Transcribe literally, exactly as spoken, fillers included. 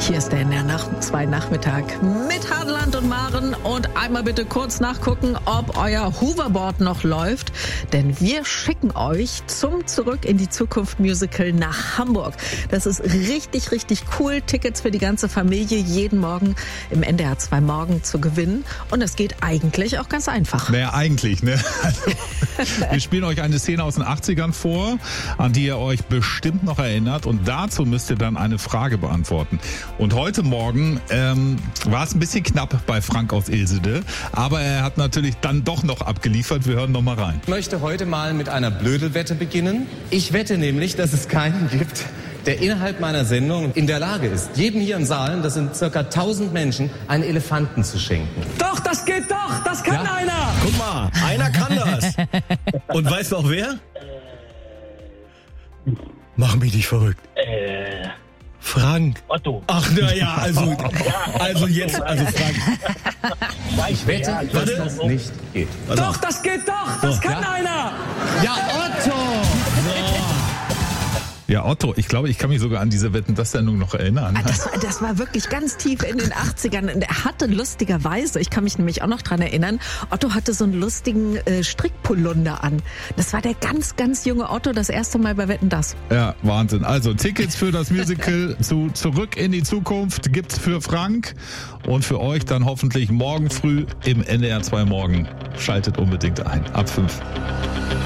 Hier ist der N R nach zwei Nachmittag mit Hadeland und Maren. Und einmal bitte kurz nachgucken, ob euer Hoverboard noch läuft. Denn wir schicken euch zum Zurück in die Zukunft Musical nach Hamburg. Das ist richtig, richtig cool. Tickets für die ganze Familie jeden Morgen im N D R zwei Morgen zu gewinnen. Und das geht eigentlich auch ganz einfach. Naja, eigentlich, ne? Also, wir spielen euch eine Szene aus den achtzigern vor, an die ihr euch bestimmt noch erinnert. Und dazu müsst ihr dann eine Frage beantworten. Und heute Morgen ähm, war es ein bisschen knapp bei Frank aus Ilsede, aber er hat natürlich dann doch noch abgeliefert. Wir hören noch mal rein. Ich möchte heute mal mit einer Blödelwette beginnen. Ich wette nämlich, dass es keinen gibt, der innerhalb meiner Sendung in der Lage ist, jedem hier im Saal, das sind circa tausend Menschen, einen Elefanten zu schenken. Doch, das geht doch, das kann ja einer. Guck mal, einer kann das. Und weißt du auch wer? Mach mich nicht verrückt. Äh... Frank. Otto. Ach, naja, also, also jetzt, also Frank. Ich wette, dass das nicht geht. Also, Doch, das geht doch, das kann Ja. einer. Ja, Otto! Ja, Otto, ich glaube, ich kann mich sogar an diese Wetten, das Sendung noch erinnern. Ah, Das, das war wirklich ganz tief in den achtzigern. Und er hatte lustigerweise, ich kann mich nämlich auch noch dran erinnern, Otto hatte so einen lustigen äh, Strickpolunder an. Das war der ganz, ganz junge Otto, das erste Mal bei Wetten, das. Ja, Wahnsinn. Also Tickets für das Musical zu Zurück in die Zukunft gibt's für Frank und für euch dann hoffentlich morgen früh im N D R zwei Morgen. Schaltet unbedingt ein. Ab fünf.